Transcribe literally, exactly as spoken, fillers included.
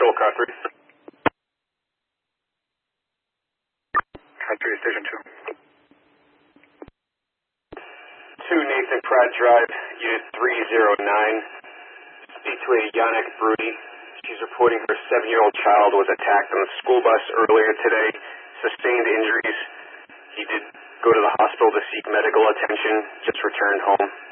Patrol, car three. Car three, station two. two Nathan Pratt Drive, unit three oh nine. Speak to a Yannick Brody. She's reporting her seven-year-old child was attacked on the school bus earlier today. Sustained injuries. He did go to the hospital to seek medical attention. Just returned home.